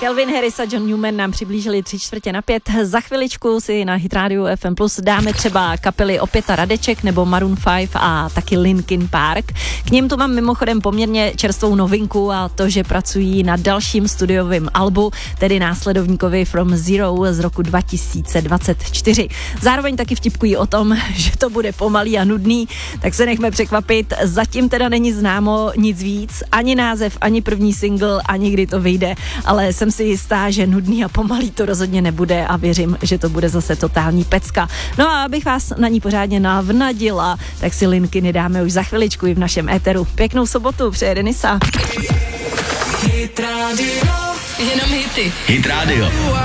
Calvin Harris a John Newman nám přiblížili 3:45. Za chviličku si na Hit Radio FM Plus dáme třeba kapely Opěta Radeček nebo Maroon 5 a taky Linkin Park. K nim tu mám mimochodem poměrně čerstvou novinku a to, že pracují na dalším studiovém albu, tedy následovníkovi From Zero z roku 2024. Zároveň taky vtipkují o tom, že to bude pomalý a nudný, tak se nechme překvapit. Zatím teda není známo nic víc, ani název, ani první single, ani kdy to vyjde, ale jsem si jistá, že nudný a pomalý to rozhodně nebude a věřím, že to bude zase totální pecka. No a abych vás na ní pořádně navnadila, tak si linky nedáme už za chviličku i v našem éteru. Pěknou sobotu, přeje Denisa. Hit Radio. Jenom hity. Hit Radio.